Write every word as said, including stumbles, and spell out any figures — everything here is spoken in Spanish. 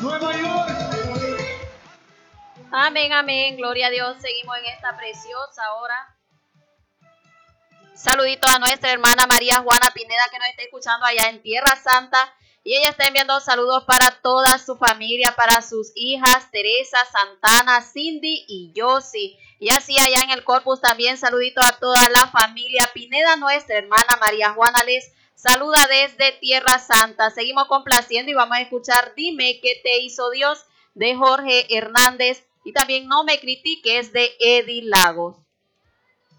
Nueva York. Amén, amén. Gloria a Dios. Seguimos en esta preciosa hora. Saluditos a nuestra hermana María Juana Pineda, que nos está escuchando allá en Tierra Santa. Y ella está enviando saludos para toda su familia, para sus hijas, Teresa, Santana, Cindy y Yossi. Y así allá en el Corpus también saluditos a toda la familia Pineda. Nuestra hermana María Juana les saluda desde Tierra Santa. Seguimos complaciendo y vamos a escuchar Dime qué te hizo Dios de Jorge Hernández. Y también No me critiques de Eddie Lagos.